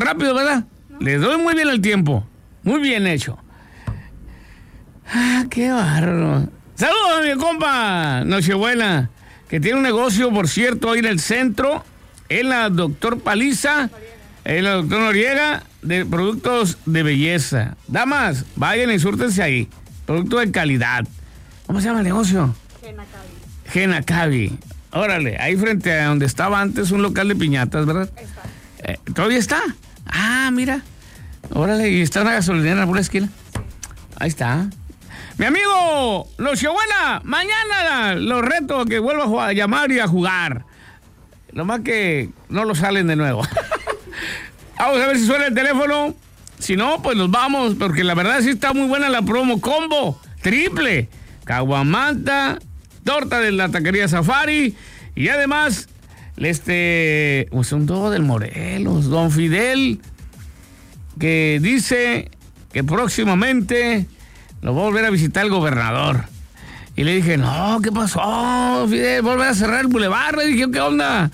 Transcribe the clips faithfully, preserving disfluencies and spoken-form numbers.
rápido, ¿verdad? ¿No? Le doy muy bien el tiempo. Muy bien hecho. Ah, qué bárbaro. Saludos a mi compa Nochebuena, que tiene un negocio, por cierto, ahí en el centro, en la Doctor Paliza, en la Doctor Noriega, de productos de belleza. Damas, vayan y súrtense ahí. Producto de calidad. ¿Cómo se llama el negocio? Genacabi. Genacabi. Órale, ahí frente a donde estaba antes un local de piñatas, ¿verdad? Está. Eh, ¿Todavía está? Ah, mira. Órale, y está una gasolinera por la esquina. Sí. Ahí está. Mi amigo Nochebuena, mañana los reto que vuelva a llamar y a jugar. Nomás que no lo salen de nuevo. Vamos a ver si suena el teléfono. Si no, pues nos vamos, porque la verdad sí está muy buena la promo combo. Triple. Caguamanta, torta de la taquería Safari y además, este, pues un do del Morelos, Don Fidel, que dice que próximamente lo va a volver a visitar el gobernador. Y le dije, no, ¿qué pasó, Fidel? ¿Volver a cerrar el bulevar? Le dije, ¿qué onda?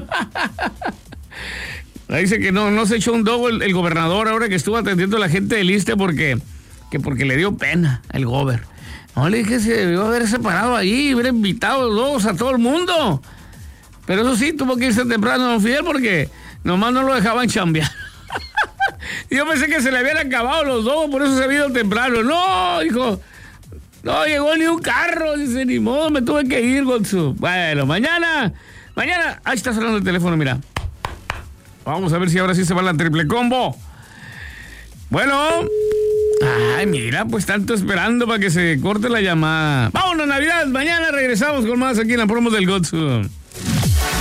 Dice que no, no se echó un dogo el, el gobernador ahora que estuvo atendiendo a la gente del ISSSTE porque, que porque le dio pena el gober. No, le dije, se debió haber separado ahí, hubiera invitado dos a todo el mundo. Pero eso sí, tuvo que irse temprano, don Fidel, porque nomás no lo dejaban chambear. Yo pensé que se le habían acabado los dos, por eso se había ido temprano. No, dijo, no llegó ni un carro, dice, ni modo, me tuve que ir con su... Bueno, mañana, mañana, ahí está sonando el teléfono, mira. Vamos a ver si ahora sí se va la triple combo. Bueno. Ay, mira, pues tanto esperando para que se corte la llamada. Vámonos, Navidad. Mañana regresamos con más aquí en la promo del Gotsu.